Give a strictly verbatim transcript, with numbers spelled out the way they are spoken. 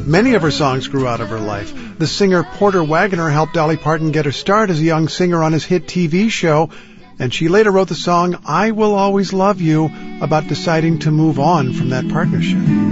Many of her songs grew out of her life. The singer Porter Wagoner helped Dolly Parton get her start as a young singer on his hit T V show, and she later wrote the song I Will Always Love You about deciding to move on from that partnership.